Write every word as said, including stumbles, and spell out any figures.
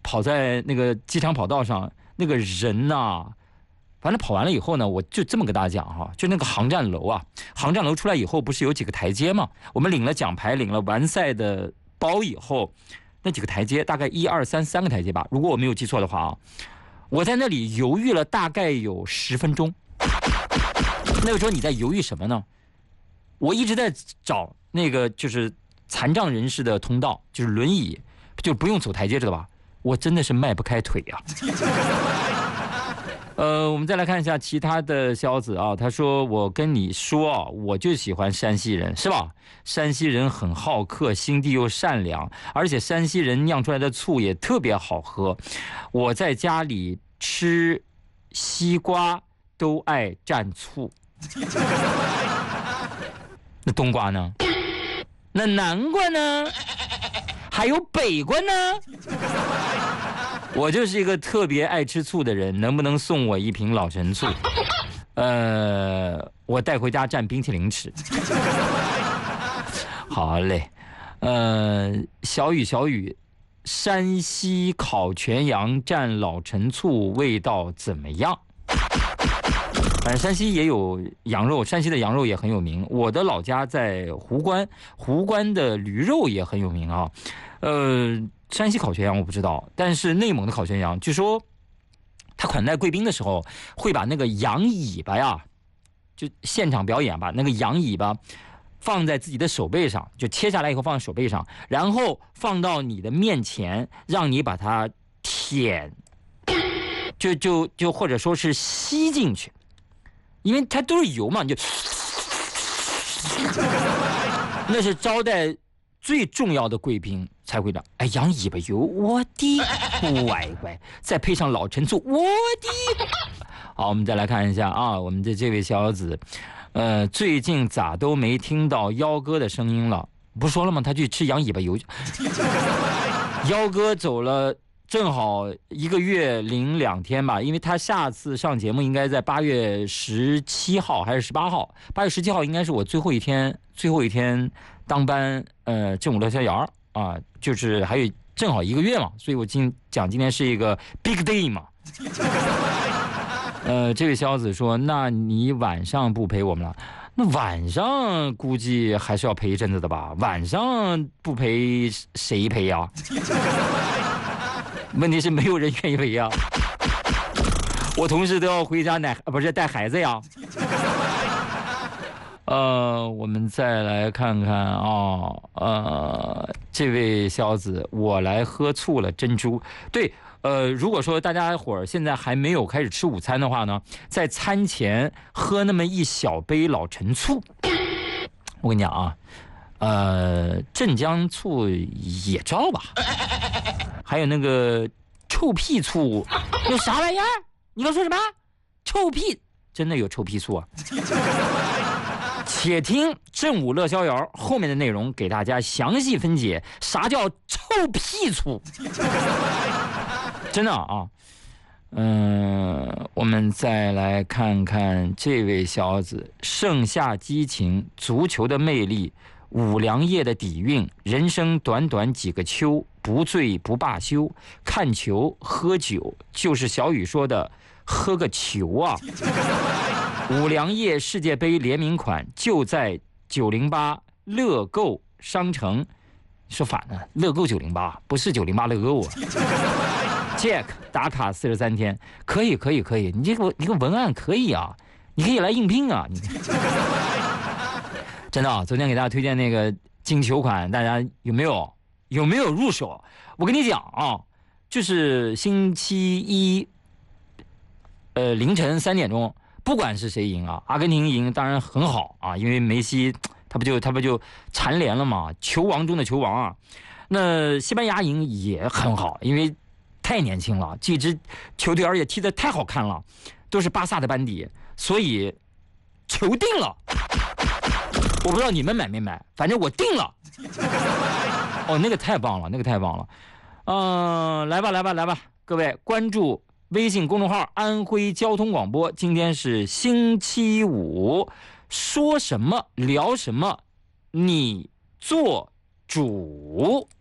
跑在那个机场跑道上，那个人呐、啊，反正跑完了以后呢，我就这么跟大家讲哈，就那个航站楼啊，航站楼出来以后不是有几个台阶吗？我们领了奖牌，领了完赛的包以后，那几个台阶大概一二三三个台阶吧，如果我没有记错的话啊，我在那里犹豫了大概有十分钟。那个时候你在犹豫什么呢？我一直在找那个就是残障人士的通道，就是轮椅，就不用走台阶，知道吧？我真的是迈不开腿啊。呃，我们再来看一下其他的消子啊，他说：“我跟你说，我就喜欢山西人，是吧？山西人很好客，心地又善良，而且山西人酿出来的醋也特别好喝。我在家里吃西瓜都爱蘸醋。那冬瓜呢？那南瓜呢？还有北瓜呢？我就是一个特别爱吃醋的人，能不能送我一瓶老陈醋？呃，我带回家蘸冰淇淋吃。好嘞，呃，小雨小雨，山西烤全羊蘸老陈醋味道怎么样？反正山西也有羊肉，山西的羊肉也很有名。我的老家在壶关，壶关的驴肉也很有名啊。呃，山西烤全羊我不知道，但是内蒙的烤全羊，据说他款待贵宾的时候会把那个羊尾巴呀，就现场表演吧，那个羊尾巴放在自己的手背上，就切下来以后放在手背上，然后放到你的面前，让你把它舔，就就就或者说是吸进去。因为它都是油嘛，你就那是招待最重要的贵宾才会的。哎，羊尾巴油，我的乖乖，再配上老陈醋，我的。好，我们再来看一下啊，我们的这位小子，呃，最近咋都没听到幺哥的声音了？不说了吗？他去吃羊尾巴油。幺哥走了。正好一个月零两天吧，因为他下次上节目应该在八月十七号还是十八号？八月十七号应该是我最后一天，最后一天当班，呃，正午乐逍遥啊，就是还有正好一个月嘛，所以我今讲今天是一个 big day 嘛。呃，这位小子说，那你晚上不陪我们了？那晚上估计还是要陪一阵子的吧？晚上不陪谁陪呀？问题是没有人愿意陪呀，我同事都要回家奶不是带孩子呀。呃，我们再来看看啊、哦，呃，这位小子，我来喝醋了，珍珠。对，呃，如果说大家伙儿现在还没有开始吃午餐的话呢，在餐前喝那么一小杯老陈醋，我跟你讲啊。呃，镇江醋也照吧，还有那个臭屁醋，有啥玩意儿？你刚说什么？臭屁，真的有臭屁醋啊！且听正午乐逍遥后面的内容给大家详细分解啥叫臭屁醋，真的啊。嗯，我们再来看看这位小子，盛夏激情，足球的魅力。五粮液的底蕴，人生短短几个秋，不醉不罢休。看球喝酒，就是小雨说的喝个球啊！五粮液世界杯联名款就在九零八乐购商城。说反了，乐购九零八不是九零八乐购啊。Jack 打卡四十三天，可以可以可以，你这个你这个文案可以啊，你可以来应聘啊，你。真的啊，昨天给大家推荐那个金球款，大家有没有有没有入手？我跟你讲啊，就是星期一，呃凌晨三点钟，不管是谁赢啊，阿根廷赢当然很好啊，因为梅西他不就他不就蝉联了嘛，球王中的球王啊。那西班牙赢也很好，因为太年轻了，这支球队而且踢得太好看了，都是巴萨的班底，所以球定了。我不知道你们买没买，反正我定了。哦，那个太棒了，那个太棒了。嗯、呃，来吧，来吧，来吧，各位关注微信公众号安徽交通广播。今天是星期五，说什么聊什么，你做主。